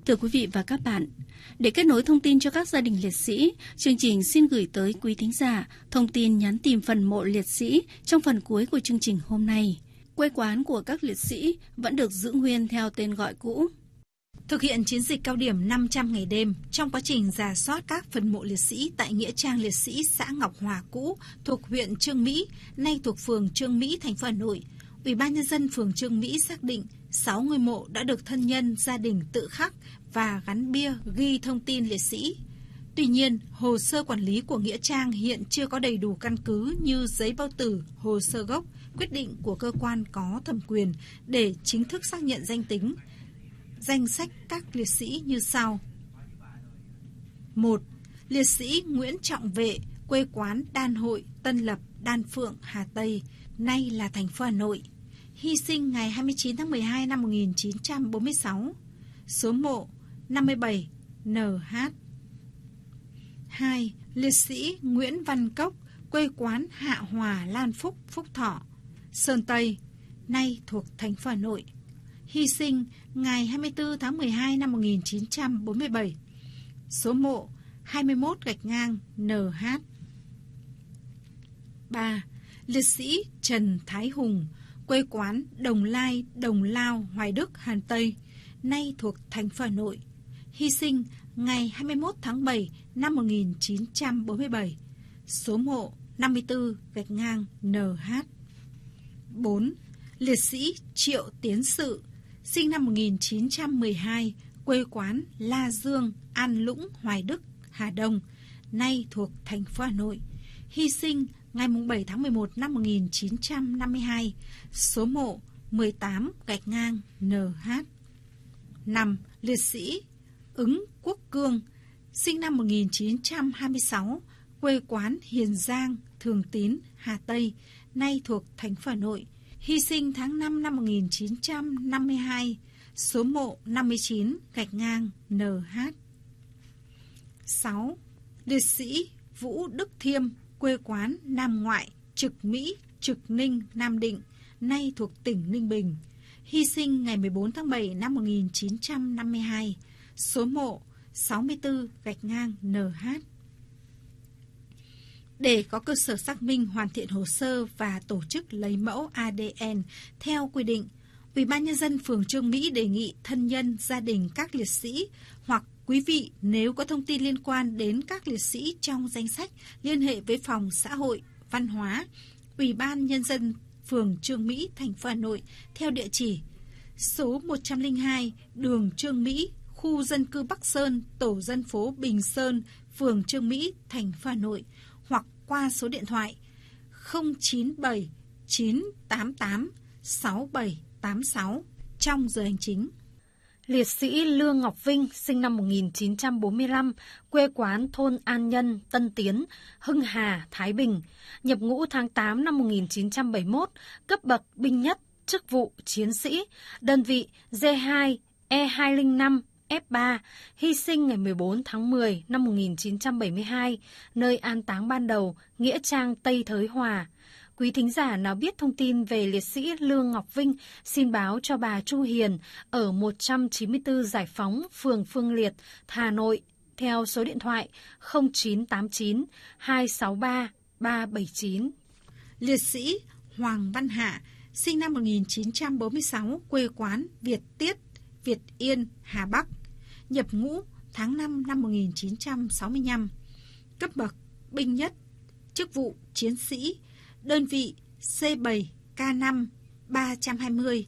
Thưa quý vị và các bạn, để kết nối thông tin cho các gia đình liệt sĩ, chương trình xin gửi tới quý thính giả thông tin nhắn tìm phần mộ liệt sĩ trong phần cuối của chương trình hôm nay. Quê quán của các liệt sĩ vẫn được giữ nguyên theo tên gọi cũ. Thực hiện chiến dịch cao điểm 500 ngày đêm, trong quá trình rà soát các phần mộ liệt sĩ tại Nghĩa trang liệt sĩ xã Ngọc Hòa cũ thuộc huyện Chương Mỹ, nay thuộc phường Chương Mỹ, thành phố Hà Nội, Ủy ban Nhân dân phường Chương Mỹ xác định 6 ngôi mộ đã được thân nhân gia đình tự khắc và gắn bia ghi thông tin liệt sĩ. Tuy nhiên, hồ sơ quản lý của Nghĩa trang hiện chưa có đầy đủ căn cứ như giấy bao tử, hồ sơ gốc, quyết định của cơ quan có thẩm quyền để chính thức xác nhận danh tính. Danh sách các liệt sĩ như sau. 1. Liệt sĩ Nguyễn Trọng Vệ, quê quán Đan Hội, Tân Lập, Đan Phượng, Hà Tây, nay là thành phố Hà Nội. Hy sinh ngày 29 tháng 12 năm 1946. Số mộ 57 NH. 2. Liệt sĩ Nguyễn Văn Cốc, quê quán Hạ Hòa, Lan Phúc, Phúc Thọ, Sơn Tây, nay thuộc thành phố Hà Nội. Hy sinh ngày 24 tháng 12 năm 1947. Số mộ 21-NH. 3. Liệt sĩ Trần Thái Hùng, quê quán Đồng Lai, Đồng Lao, Hoài Đức, Hà Tây, nay thuộc thành phố Hà Nội. Hy sinh ngày 21 tháng 7 năm 1947. Số mộ 54-NH. 4. Liệt sĩ Triệu Tiến Sự, sinh năm 1912, quê quán La Dương, An Lũng, Hoài Đức, Hà Đông, nay thuộc thành phố Hà Nội. Hy sinh ngày 7 tháng 11 năm 1952, số mộ 18-NH. 5. Liệt sĩ Ứng Quốc Cương, sinh năm 1926, quê quán Hiền Giang, Thường Tín, Hà Tây, nay thuộc thành phố Hà Nội. Hy sinh tháng 5 năm 1952, số mộ 59-NH. 6. Liệt sĩ Vũ Đức Thiêm, quê quán Nam Ngoại, Trực Mỹ, Trực Ninh, Nam Định, nay thuộc tỉnh Ninh Bình. Hy sinh ngày 14 tháng 7 năm 1952, số mộ 64-NH. Để có cơ sở xác minh hoàn thiện hồ sơ và tổ chức lấy mẫu ADN theo quy định, Ủy ban Nhân dân phường Chương Mỹ đề nghị thân nhân, gia đình các liệt sĩ hoặc quý vị nếu có thông tin liên quan đến các liệt sĩ trong danh sách liên hệ với Phòng Xã hội, Văn hóa, Ủy ban Nhân dân phường Chương Mỹ, thành phố Hà Nội theo địa chỉ số 102 đường Chương Mỹ, khu dân cư Bắc Sơn, tổ dân phố Bình Sơn, phường Chương Mỹ, thành phố Hà Nội, hoặc qua số điện thoại 097 988 6786 trong giờ hành chính. Liệt sĩ Lương Ngọc Vinh, sinh năm 1945, quê quán thôn An Nhân, Tân Tiến, Hưng Hà, Thái Bình, nhập ngũ tháng 8 năm 1971, cấp bậc binh nhất, chức vụ chiến sĩ, đơn vị D2, E205, F3, hy sinh ngày 14 tháng 10 năm 1972, nơi an táng ban đầu, Nghĩa trang Tây Thới Hòa. Quý thính giả nào biết thông tin về liệt sĩ Lương Ngọc Vinh, xin báo cho bà Chu Hiền ở 194 Giải Phóng, phường Phương Liệt, Hà Nội, theo số điện thoại 0989 263 379. Liệt sĩ Hoàng Văn Hạ, sinh năm 1946, quê quán Việt Tiết, Việt Yên, Hà Bắc, nhập ngũ tháng 5 năm 1965, cấp bậc binh nhất, chức vụ chiến sĩ, đơn vị C7, K5, 320,